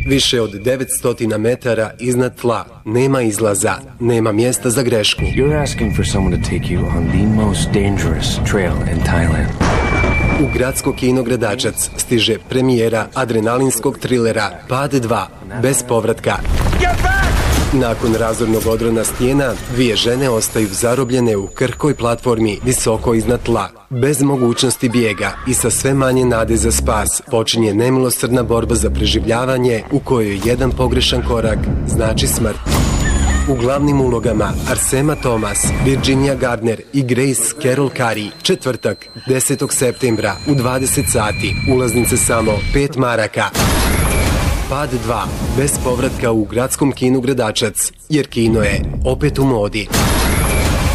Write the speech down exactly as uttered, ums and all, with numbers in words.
Više od devetsto metara iznad tla. Nema izlaza, nema mjesta za grešku. You're asking for someone to take you on the most dangerous trail in Thailand. U gradsko kino Gradačac stiže premijera adrenalinskog trilera Pad dva, bez povratka. Nakon razornog odrona stijena, dvije žene ostaju zarobljene u krhkoj platformi visoko iznad tla. Bez mogućnosti bijega i sa sve manje nade za spas, počinje nemilosrdna borba za preživljavanje u kojoj jedan pogrešan korak znači smrt. U glavnim ulogama Arsema Thomas, Virginia Gardner i Grace Carol Curry. Četvrtak, desetog septembra u dvadeset sati. Ulaznice samo pet maraka. Pad dva, bez povratka u gradskom kinu Gradačac, jer kino je opet u modi.